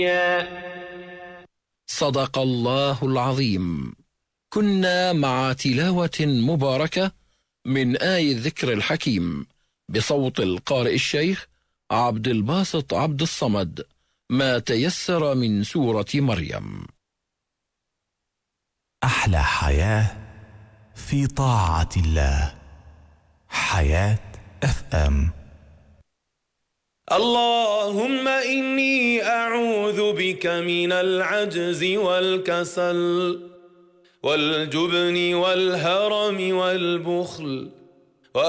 صدق الله العظيم. كنا مع تلاوة مباركة من آي الذكر الحكيم بصوت القارئ الشيخ عبد الباسط عبد الصمد، ما تيسر من سورة مريم. أحلى حياة في طاعة الله. حياة FM. اللهم إني أعوذ بك من العجز والكسل والجبن والهرم والبخل